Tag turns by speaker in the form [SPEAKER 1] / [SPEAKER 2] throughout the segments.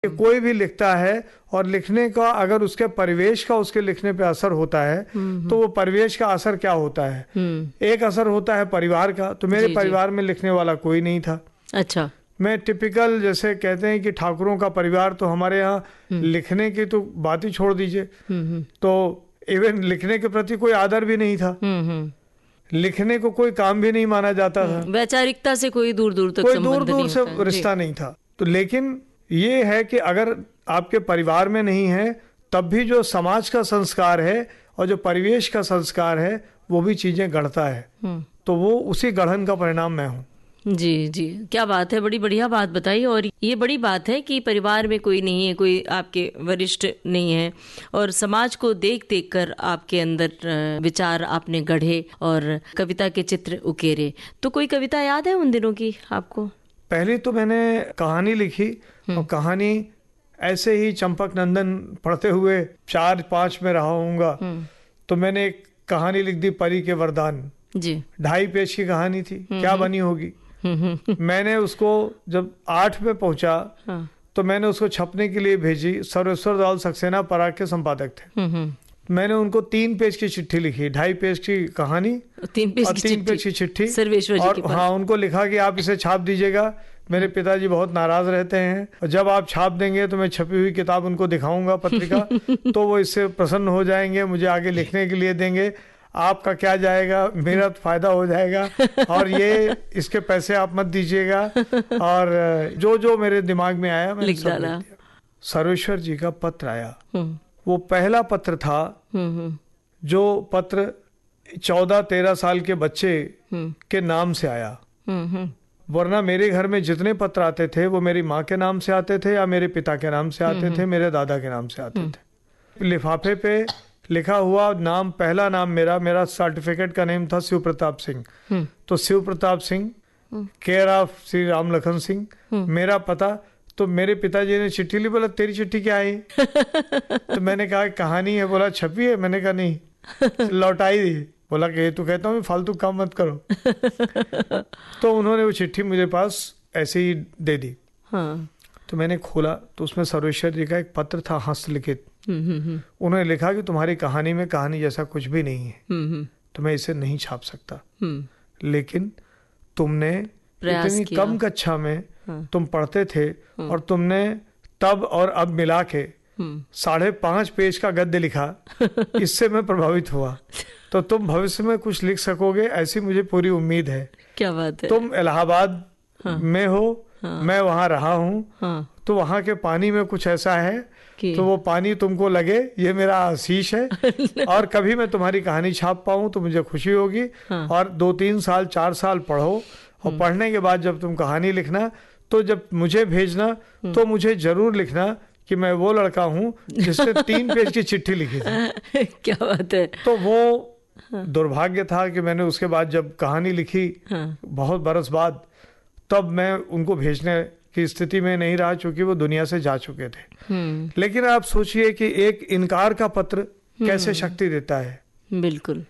[SPEAKER 1] कोई भी लिखता है और लिखने का अगर उसके परिवेश का उसके लिखने पे असर होता है तो वो परिवेश का असर क्या होता है। एक असर होता है परिवार का, तो मेरे परिवार में लिखने वाला कोई नहीं था।
[SPEAKER 2] अच्छा।
[SPEAKER 1] मैं टिपिकल, जैसे कहते हैं कि ठाकुरों का परिवार, तो हमारे यहाँ लिखने की तो बात ही छोड़ दीजिए, तो इवन लिखने के प्रति कोई आदर भी नहीं था। लिखने को कोई काम भी नहीं माना जाता था।
[SPEAKER 2] वैचारिकता से कोई दूर दूर तक
[SPEAKER 1] कोई दूर दूर से रिश्ता नहीं था। तो लेकिन ये है कि अगर आपके परिवार में नहीं है, तब भी जो समाज का संस्कार है और जो परिवेश का संस्कार है वो भी चीजें गढ़ता है। तो वो उसी गढ़न का परिणाम मैं हूँ।
[SPEAKER 2] जी जी, क्या बात है, बड़ी बढ़िया बात बताई। और ये बड़ी बात है कि परिवार में कोई नहीं है, कोई आपके वरिष्ठ नहीं है, और समाज को देख देख कर आपके अंदर विचार आपने गढ़े और कविता के चित्र उकेरे। तो कोई कविता याद है उन दिनों की आपको?
[SPEAKER 1] पहले तो मैंने कहानी लिखी, और कहानी ऐसे ही चंपक नंदन पढ़ते हुए 4-5 में रहा हूँगा। तो मैंने एक कहानी लिख दी, परी के वरदान जी। 2.5 पेज की कहानी थी, क्या बनी होगी। मैंने उसको जब 8 में पहुंचा तो मैंने उसको छपने के लिए भेजी। सर्वेश्वर दयाल सक्सेना पराग के संपादक थे। मैंने उनको 3 पेज की चिट्ठी लिखी, 2.5 पेज की कहानी, 3 पेज की चिट्ठी, और हाँ, उनको लिखा कि आप इसे छाप दीजिएगा। मेरे पिताजी बहुत नाराज रहते हैं, और जब आप छाप देंगे तो मैं छपी हुई किताब उनको दिखाऊंगा, पत्रिका, तो वो इससे प्रसन्न हो जाएंगे, मुझे आगे लिखने के लिए देंगे। आपका क्या जाएगा, मेरा फायदा हो जाएगा, और ये इसके पैसे आप मत दीजिएगा। और जो जो मेरे दिमाग में आया मैंने सब लिख दिया। सर्वेश्वर जी का पत्र आया, वो पहला पत्र था जो पत्र 14-13 साल के बच्चे के नाम से आया। वरना मेरे घर में जितने पत्र आते थे वो मेरी माँ के नाम से आते थे, या मेरे पिता के नाम से आते थे, मेरे दादा के नाम से आते थे। लिफाफे पे लिखा हुआ नाम, पहला नाम मेरा सर्टिफिकेट का नेम था शिव प्रताप सिंह। तो शिव प्रताप सिंह, केयर ऑफ श्री राम लखन सिंह, मेरा पता। तो मेरे पिताजी ने चिट्ठी ली, बोला तेरी चिट्ठी क्या आई? तो मैंने कहा कहानी है। बोला छपी है? मैंने कहा नहीं, लौटाई दी। बोला कि तू कहता हूँ फालतू काम मत करो। तो उन्होंने वो चिट्ठी मुझे पास ऐसे ही दे दी। तो मैंने खोला तो उसमें सर्वेश्वर जी का एक पत्र था, हस्तलिखित। उन्होंने लिखा कि तुम्हारी कहानी में कहानी जैसा कुछ भी नहीं है, तो मैं इसे नहीं छाप सकता, लेकिन तुमने इतनी कम कक्षा में तुम पढ़ते थे, और तुमने तब और अब मिला के 5.5 पेज का गद्य लिखा, इससे मैं प्रभावित हुआ। तो तुम भविष्य में कुछ लिख सकोगे, ऐसी मुझे पूरी उम्मीद है।
[SPEAKER 2] क्या बात है।
[SPEAKER 1] तुम इलाहाबाद में हो, मैं वहां रहा हूँ, तो वहां के पानी में कुछ ऐसा है, तो वो पानी तुमको लगे, ये मेरा आशीष है। और कभी मैं तुम्हारी कहानी छाप पाऊं तो मुझे खुशी होगी। और 2-3 साल 4 साल पढ़ो, और पढ़ने के बाद जब तुम कहानी लिखना, तो जब मुझे भेजना तो मुझे जरूर लिखना कि मैं वो लड़का हूँ जिसने 3 पेज की चिट्ठी लिखी थी।
[SPEAKER 2] क्या बात है।
[SPEAKER 1] तो वो दुर्भाग्य था कि मैंने उसके बाद जब कहानी लिखी बहुत बरस बाद, तब मैं उनको भेजने की स्थिति में नहीं रहा, चूंकि वो दुनिया से जा चुके थे। लेकिन आप सोचिए कि एक इनकार का पत्र कैसे शक्ति देता है।
[SPEAKER 2] बिल्कुल।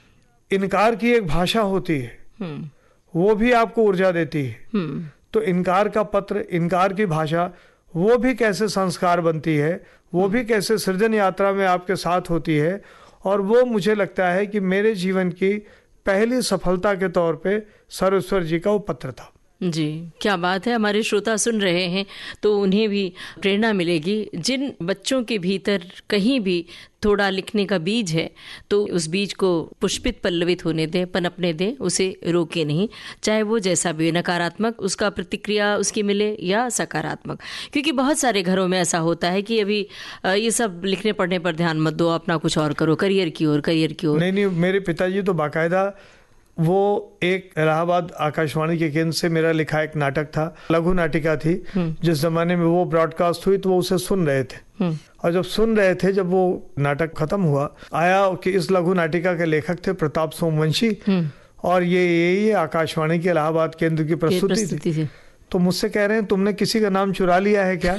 [SPEAKER 1] इनकार की एक भाषा होती है, वो भी आपको ऊर्जा देती है। तो इनकार का पत्र, इनकार की भाषा, वो भी कैसे संस्कार बनती है, वो भी कैसे सृजन यात्रा में आपके साथ होती है। और वो मुझे लगता है कि मेरे जीवन की पहली सफलता के तौर पे सर्वेश्वर जी का वो पत्र था।
[SPEAKER 2] जी, क्या बात है। हमारे श्रोता सुन रहे हैं तो उन्हें भी प्रेरणा मिलेगी। जिन बच्चों के भीतर कहीं भी थोड़ा लिखने का बीज है, तो उस बीज को पुष्पित पल्लवित होने दें, पनपने दें, उसे रोके नहीं, चाहे वो जैसा भी नकारात्मक उसका प्रतिक्रिया उसकी मिले या सकारात्मक। क्योंकि बहुत सारे घरों में ऐसा होता है कि अभी ये सब लिखने पढ़ने पर ध्यान मत दो, अपना कुछ और करो, करियर की ओर।
[SPEAKER 1] नहीं, मेरे पिताजी तो बाकायदा, वो एक इलाहाबाद आकाशवाणी के केंद्र से मेरा लिखा एक नाटक था, लघु नाटिका थी, जिस जमाने में वो ब्रॉडकास्ट हुई, तो वो उसे सुन रहे थे। और जब सुन रहे थे, जब वो नाटक खत्म हुआ, आया कि इस लघु नाटिका के लेखक थे प्रताप सोमवंशी, और ये आकाशवाणी के इलाहाबाद केंद्र की प्रस्तुति थी। तो मुझसे कह रहे हैं तुमने किसी का नाम चुरा लिया है क्या?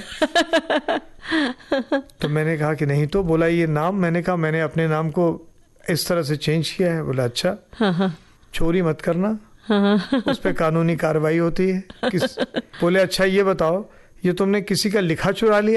[SPEAKER 1] तो मैंने कहा कि नहीं। तो बोला ये नाम, मैंने कहा मैंने अपने नाम को इस तरह से चेंज किया है। बोला अच्छा, चोरी मत करना, उस पर कानूनी कार्रवाई होती है। बोले अच्छा ये बताओ ये तुमने किसी का लिखा चुरा लिया